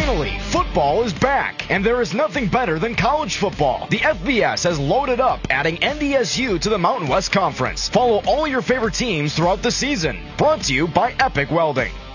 Finally, football is back, and there is nothing better than college football. The FBS has loaded up, adding NDSU to the Mountain West Conference. Follow all your favorite teams throughout the season. Brought to you by Epic Welding.